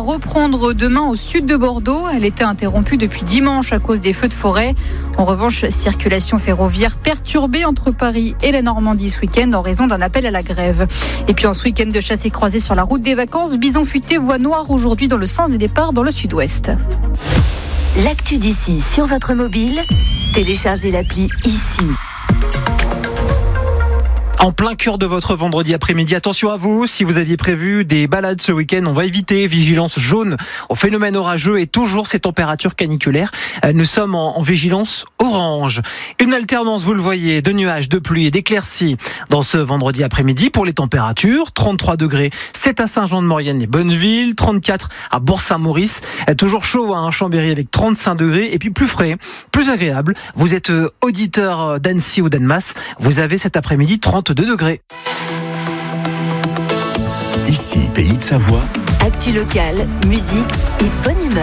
reprendre demain au sud de Bordeaux. Elle était interrompue depuis dimanche à cause des feux de forêt. En revanche, circulation ferroviaire perturbée entre Paris et la Normandie ce week-end en raison d'un appel à la grève. Et puis en ce week-end de chasse et croisée sur la route des vacances, Bison Futé voie noire aujourd'hui dans le sens des départs dans le sud-ouest. L'actu d'ici sur votre mobile, téléchargez l'appli ici. En plein cœur de votre vendredi après-midi, attention à vous, si vous aviez prévu des balades ce week-end, on va éviter vigilance jaune au phénomène orageux et toujours ces températures caniculaires. Nous sommes en vigilance orange. Une alternance, vous le voyez, de nuages, de pluie et d'éclaircies dans ce vendredi après-midi pour les températures. 33 degrés, c'est à Saint-Jean-de-Maurienne et Bonneville, 34 à Bourg-Saint-Maurice. Toujours chaud à Chambéry avec 35 degrés et puis plus frais, plus agréable. Vous êtes auditeur d'Annecy ou d'Annemasse, vous avez cet après-midi 32 degrés. Ici, Pays de Savoie. Actu locale, musique et bonne humeur.